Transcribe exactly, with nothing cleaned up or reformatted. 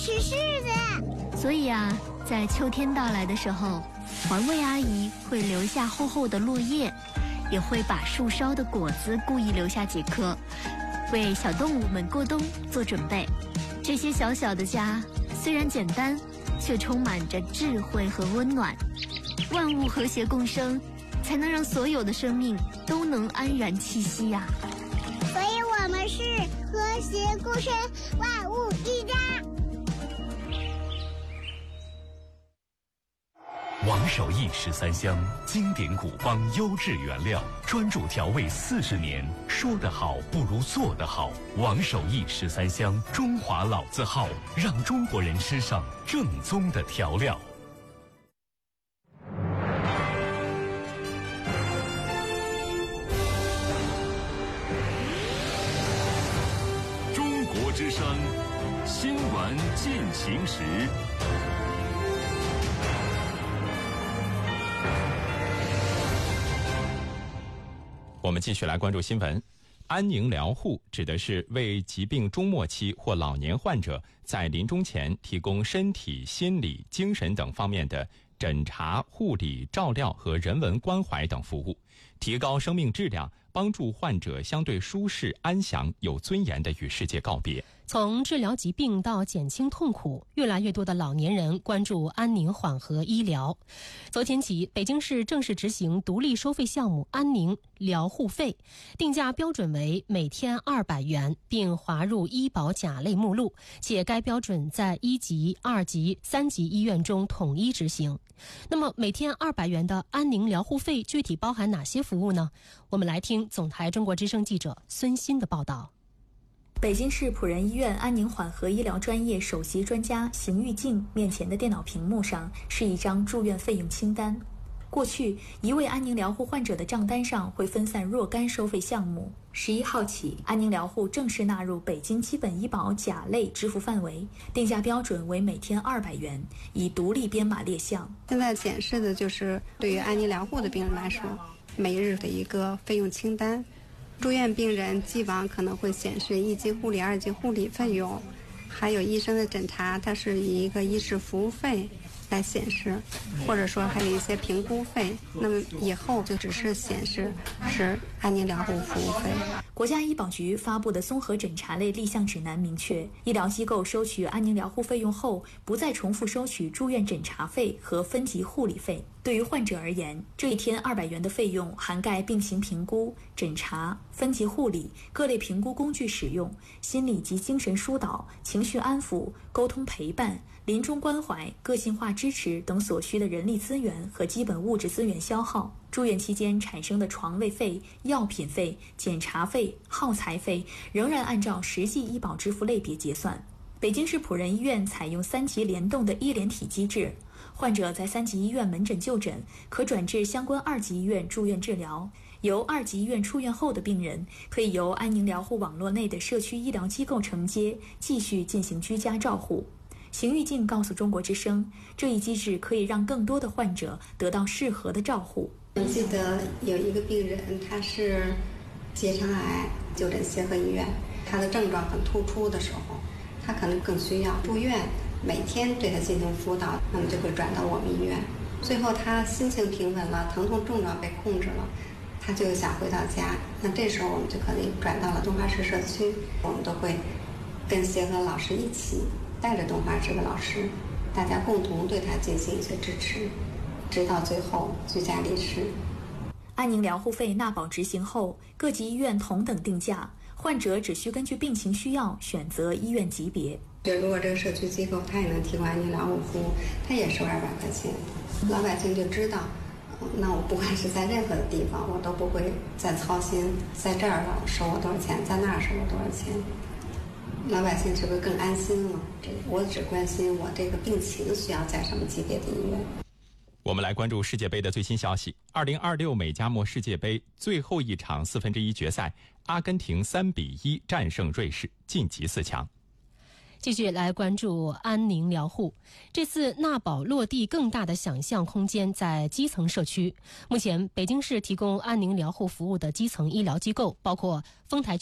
吃柿子。 所以啊，在秋天到来的时候，环卫阿姨会留下厚厚的落叶，也会把树梢的果子故意留下几颗，为小动物们过冬做准备。这些小小的家虽然简单，却充满着智慧和温暖。万物和谐共生，才能让所有的生命都能安然栖息呀、啊。 所以我们是和谐共生，万物一家。 王守义十三香，经典古方，优质原料，专注调味四十年。说得好不如做得好。王守义十三香，中华老字号，让中国人吃上正宗的调料。 中国之声，新闻进行时。 我们继续来关注新闻。安宁疗护指的是为疾病中末期或老年患者在临终前提供身体、心理、精神等方面的诊查、护理、照料和人文关怀等服务，提高生命质量，帮助患者相对舒适、安详、有尊严地与世界告别。 从治疗疾病到减轻痛苦，越来越多的老年人关注安宁缓和医疗。昨天起，北京市正式执行独立收费项目安宁疗护费，定价标准为每天二百元，并划入医保甲类目录，且该标准在一级、二级、三级医院中统一执行。那么，每天二百元的安宁疗护费具体包含哪些服务呢？我们来听总台中国之声记者孙鑫的报道。 北京市普仁医院安宁缓和医疗专业首席专家邢玉静面前的电脑屏幕上是一张住院费用清单。过去，一位安宁疗护患者的账单上会分散若干收费项目。十一号起，安宁疗护正式纳入北京基本医保甲类支付范围，定价标准为每天二百元，以独立编码列项。 现在显示的就是对于安宁疗护的病人来说，每日的一个费用清单。住院病人既往可能会显示一级护理、二级护理费用，还有医生的诊查，它是以一个医师服务费来显示，或者说还有一些评估费，那么以后就只是显示是安宁疗护服务费。 国家医保局发布的综合诊查类立项指南明确，医疗机构收取安宁疗护费用后，不再重复收取住院诊查费和分级护理费。对于患者而言，这一天二百元的费用涵盖病情评估、诊查、分级护理、各类评估工具使用、心理及精神疏导、情绪安抚、沟通陪伴、临终关怀、个性化支持等所需的人力资源和基本物质资源消耗。住院期间产生的床位费、药品费、检查费、耗材费仍然按照实际医保支付类别结算。北京市普仁医院采用三级联动的医联体机制，患者在三级医院门诊就诊，可转至相关二级医院住院治疗。由二级医院出院后的病人，可以由安宁疗护网络内的社区医疗机构承接，继续进行居家照护。邢玉静告诉中国之声，这一机制可以让更多的患者得到适合的照护。 我记得有一个病人，他是结肠癌，就诊协和医院，他的症状很突出的时候，他可能更需要住院，每天对他进行辅导，那么就会转到我们医院。最后他心情平稳了，疼痛症状被控制了，他就想回到家，那这时候我们就可以转到了东华市社区，我们都会跟协和老师一起带着东华市的老师，大家共同对他进行一些支持，直到最后居家离世。 安宁疗护费纳保执行后，各级医院同等定价，患者只需根据病情需要选择医院级别。 就如果这个社区机构它也能提供安宁疗护服务，它也收二百块钱，老百姓就知道，那我不管是在任何的地方，我都不会再操心，在这儿了收我多少钱，在那儿收我多少钱，老百姓是不是更安心了？我只关心我这个病情需要在什么级别的医院。 我们来关注世界杯的最新消息。二零二六美加墨世界杯最后一场四分之一决赛，阿根廷三比一战胜瑞士，晋级四强。 继续来关注安宁疗护。这次纳保落地更大的想象空间在基层社区。目前，北京市提供安宁疗护服务的基层医疗机构包括丰台